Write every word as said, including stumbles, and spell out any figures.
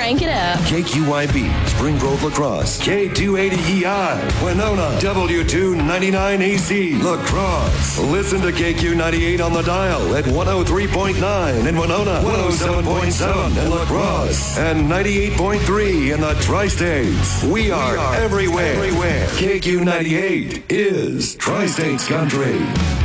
Crank it up. K Q Y B, Spring Grove La Crosse. K two eighty E I, Winona. W two ninety-nine A C, La Crosse. Listen to K Q ninety-eight on the dial at one oh three point nine in Winona, one oh seven point seven in La Crosse, and ninety-eight point three in the Tri-States. We are, we are everywhere. everywhere. K Q ninety-eight is Tri-States Country.